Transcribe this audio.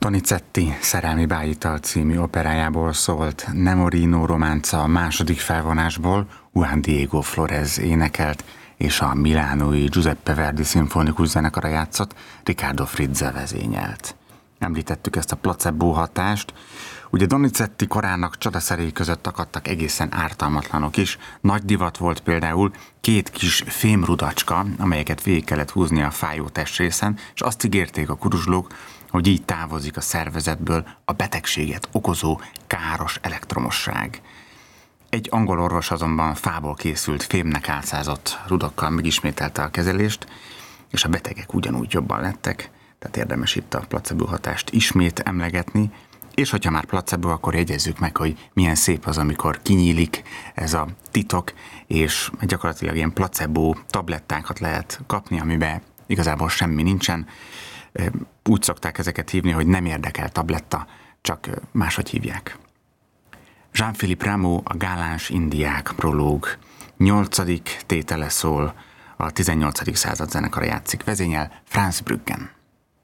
Donizetti Szerelmi bájital című operájából szólt Nemorino románca a második felvonásból, Juan Diego Flórez énekelt, és a milánói Giuseppe Verdi szimfonikus zenekara játszott, Riccardo Frizza vezényelt. Említettük ezt a placebo hatást. Ugye Donizetti korának csodaszeréi között akadtak egészen ártalmatlanok is. Nagy divat volt például két kis fémrudacska, amelyeket végig kellett húzni a fájó testrészen, és azt ígérték a kuruzslók, hogy így távozik a szervezetből a betegséget okozó káros elektromosság. Egy angol orvos azonban fából készült fémnek álcázott rudakkal megismételte a kezelést, és a betegek ugyanúgy jobban lettek, tehát érdemes itt a placebo hatást ismét emlegetni, és hogyha már placebo, akkor jegyezzük meg, hogy milyen szép az, amikor kinyílik ez a titok, és gyakorlatilag ilyen placebo tablettákat lehet kapni, amiben igazából semmi nincsen. Úgy szokták ezeket hívni, hogy nem érdekel tabletta, csak máshogy hívják. Jean-Philippe Rameau, a Gáláns indiák prológ 8. tétele szól, a 18. század zenekara játszik, vezényel Franz Bruggen.